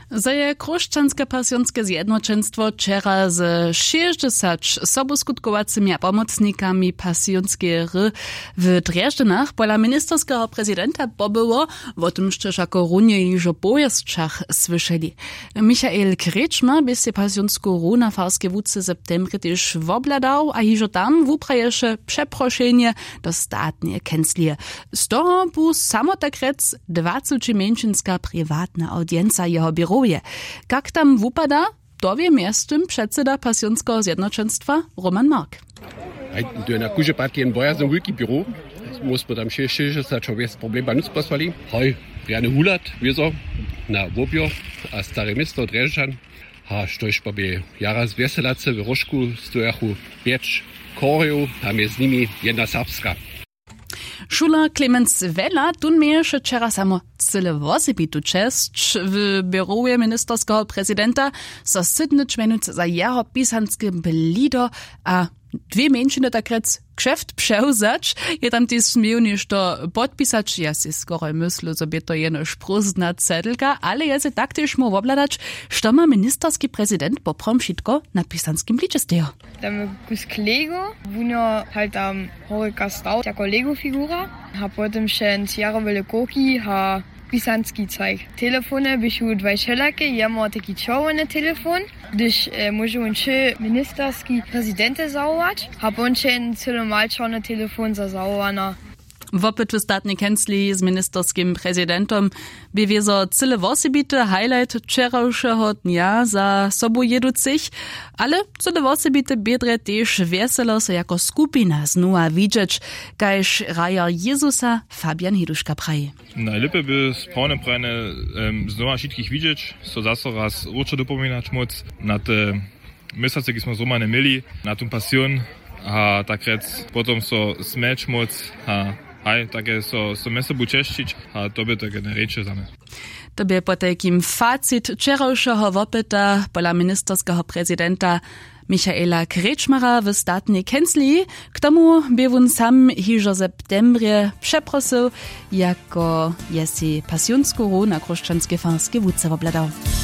Zaje Kruščanske pasjonske zjednoczenstwo wczera z 60 soboskutkowacymi a pomocnikami pasjonskiej ry w Drjeżdżanach pola ministerskiego prezydenta pobyło, o tym szczerze jako runie już o pojazczach słyszeli. Michael Kretschmer by się pasjonską ru na farskie wódce septembry też wobladał, a już tam wuprajesze przeproszenie do statnie kęslie. Z toho bu samo tak rec 20-miesięczna prywatna audienca jeho biuruje. Jak tam wupada, dowie miastem przedseda pasjonskiego zjednoczenstwa Roman Mark. Na kuže patki en boja za veliki biro, musimo tam še sa čo bez problema nic poslali. Hoj, Jane Hulat, wieso, na Wobio, a stare mesto Drježdžan, a štož pa bi jara z Veselace v Rošku stojachu 5 koreju, tam je z nimi jedna serbska. Šula Clemens Vela tun mieješe wczera samo cyle wosybitu česć w biuruje ministerskiego prezydenta za sydnyć menuc za jeho pisanskim blido a 2 miesiące tak rec kšeft převzać, je tam też smiał niż to podpisać, ja si skoro myślę, sobie to jenoż prózdna cedelka, ale ja si tak też mu obladać, što ma ministerski prezydent poprom wszystko na pisanskim blidzie stejo. Tam kus Lego, wuno halt tam horika stał jako Lego figura, a potem še jaro velikoki, ha pisanski zeig. Telefony byšu 2 šelaky, ja mam taki czerwony telefon, gdyż może on še ministerski prezydente zawołać, a on še celomal czarny telefon za zawołana. Wopyt w statnej kęsli z ministerskim prezydentom by wiezo cyle wosebity highlight wczorajszego dnia za sobu jeducich, ale cyle wosebity biedre też weselo se jako skupina znowa widzieć, kajż raja Jezusa Fabian Hiduszka praje. Najlepiej by sprawne prajne znowa wszystkich widzieć, so zase raz urcze dopominać moc na te miesiące, kiedy smo zoma nie mieli, na tą pasjon, a tak rec potom so smeć moc, Hej, takie so me sobu češčić, a to by takie reče za me. To by po takim facit wczorajszego wopyta pola ministerskiego prezydenta Michaela Kretschmera w statnej kęsli. K tomu by on sam hižo septembrze przeprosił, jako jesi pasjonsku ru na Kruščanske farskie wódce obladał.